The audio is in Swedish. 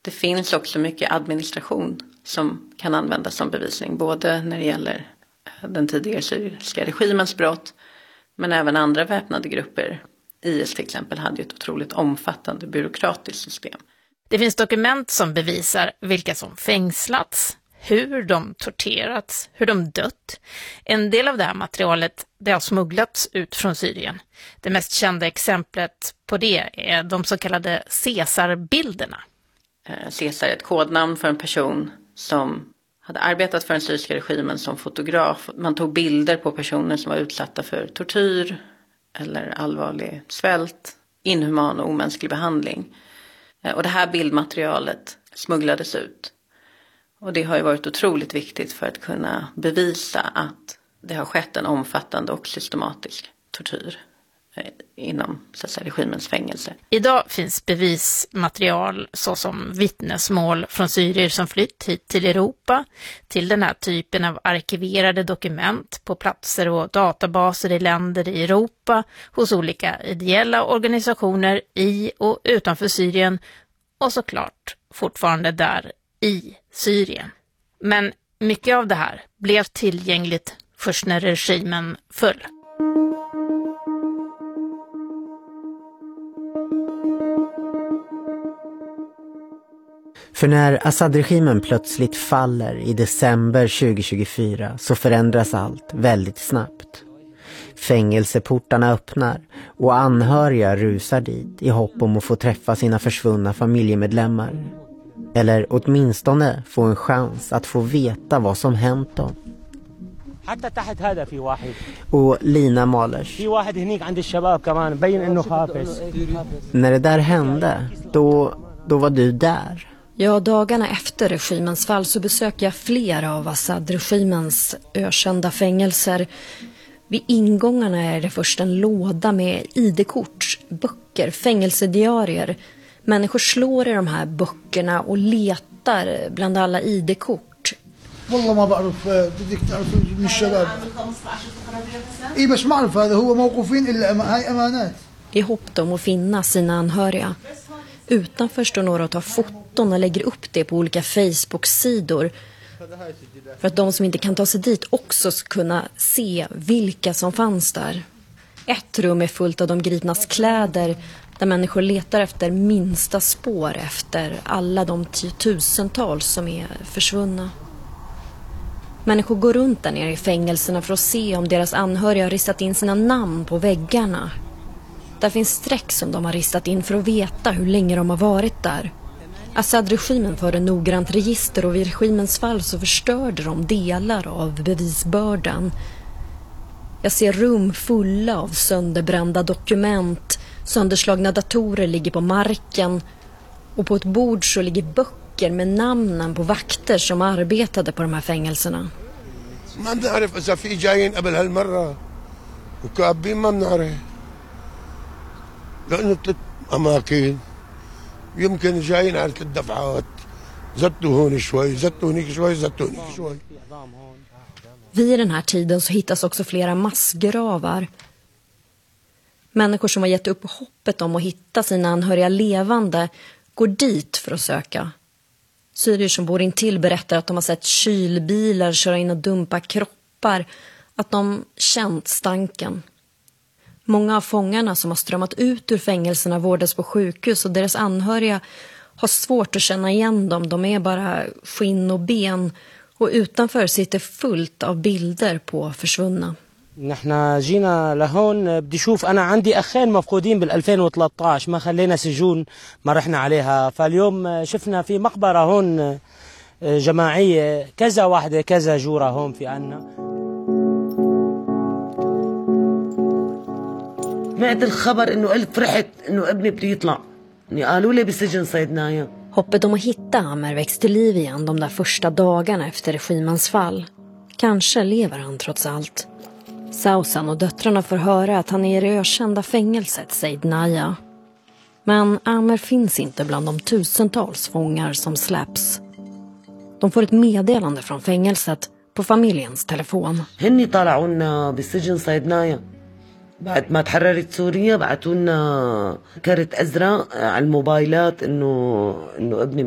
Det finns också mycket administration som kan användas som bevisning. Både när det gäller den tidigare syriska regimens brott. Men även andra väpnade grupper. IS till exempel hade ju ett otroligt omfattande byråkratiskt system. Det finns dokument som bevisar vilka som fängslats, hur de torterats, hur de dött. En del av det här materialet det har smugglats ut från Syrien. Det mest kända exemplet på det är de så kallade Caesar-bilderna. Caesar är ett kodnamn för en person som hade arbetat för den syriska regimen som fotograf. Man tog bilder på personer som var utsatta för tortyr eller allvarlig svält, inhuman och omänsklig behandling. Och det här bildmaterialet smugglades ut. Och det har ju varit otroligt viktigt för att kunna bevisa att det har skett en omfattande och systematisk tortyr inom så att säga, regimens fängelse. Idag finns bevismaterial såsom vittnesmål från syrier som flytt hit till Europa, till den här typen av arkiverade dokument på platser och databaser i länder i Europa, hos olika ideella organisationer i och utanför Syrien och såklart fortfarande där i Syrien. Men mycket av det här blev tillgängligt först när regimen föll. För när Assad-regimen plötsligt faller i december 2024 så förändras allt väldigt snabbt. Fängelseportarna öppnar och anhöriga rusar dit i hopp om att få träffa sina försvunna familjemedlemmar. Eller åtminstone få en chans att få veta vad som hänt dem. Och Lina Malers. När det där hände, då var du där. Ja, dagarna efter regimens fall så besökte jag flera av Assad-regimens ökända fängelser. Vid ingångarna är det först en låda med ID-kort, böcker, fängelsediarier. Människor slår i de här böckerna och letar bland alla ID-kort. والله ما بعرف بدك تعرف من الشباب اي بس ما اعرف هذا هو موقوفين الا هاي امانات I hopp om att finna sina anhöriga. Utanför står några och tar foton och lägger upp det på olika Facebook-sidor för att de som inte kan ta sig dit också ska kunna se vilka som fanns där. Ett rum är fullt av de gripnas kläder där människor letar efter minsta spår efter alla de tiotusentals som är försvunna. Människor går runt där nere i fängelserna för att se om deras anhöriga har ristat in sina namn på väggarna. Där finns streck som de har ristat in för att veta hur länge de har varit där. Assad-regimen förde noggrant register och vid regimens fall så förstörde de delar av bevisbördan. Jag ser rum fulla av sönderbrända dokument, sönderslagna datorer ligger på marken och på ett bord så ligger böcker med namnen på vakter som arbetade på de här fängelserna. Man نعرف إذا في جايين قبل هالمرة وكابين ما بنعرف لأنه 3 أماكن يمكن جايين على 3 دفعات زتوا هون شوي زتوا هنيك شوي زتوا هنيك شوي. Vid den här tiden så hittas också flera massgravar. Människor som har gett upp hoppet om att hitta sina anhöriga levande går dit för att söka. Syrier som bor intill berättar att de har sett kylbilar köra in och dumpa kroppar, att de känt stanken. Många av fångarna som har strömmat ut ur fängelserna vårdas på sjukhus och deras anhöriga har svårt att känna igen dem. De är bara skinn och ben och utanför sitter fullt av bilder på försvunna. نحن جينا لهون بدي شوف أنا عندي أخين مفقودين بال2013 ما خلينا سجون ما رحنا عليها فاليوم شفنا في مقبرة هون جماعية كذا واحدة كذا جورة هون في عنا. سمعت الخبر إنه قلت فرحت إنه ابني بده يطلع قالوا لي بسجن صيدنايا. Hoppet om att hitta Amer väcks till liv igen de där första dagarna efter regimens fall. Kanske lever han trots allt. Sausan och döttrarna får höra att han är i det ökända fängelset Saidnaya. Men Amer finns inte bland de tusentals fångar som släpps. De får ett meddelande från fängelset på familjens telefon. هني طلعونا بسجن صيدنايا بعد ما تحررت سوريا بعتوا لنا كارت أزرق على الموبايلات إنه ابني